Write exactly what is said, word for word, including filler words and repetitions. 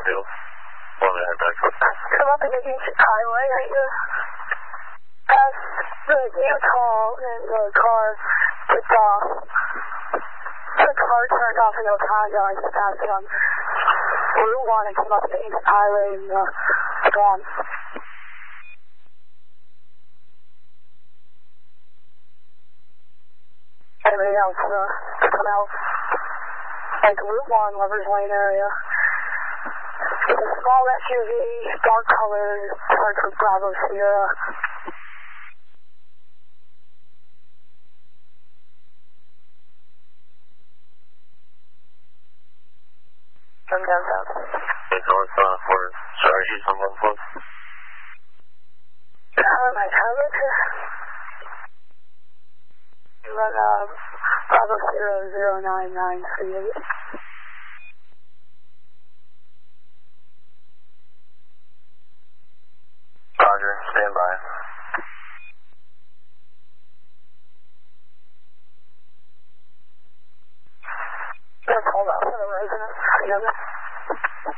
field. One that had back foot. Come up into Ancient Highway right here. Past the U-Haul and the car took off. The car turned off in Otago. I just passed it on Route one and came up to Ancient Highway and uh, gone. Anybody else, uh, come out? Like Route one, Lover's Lane area. It's a small S U V, dark colored, parked with Bravo Sierra. From downtown. It's north uh, for Strategy, someone close. Uh, my tablet. You run, uh, Bravo Sierra zero nine nine three eight. Roger, stand by. That's all about for the residents.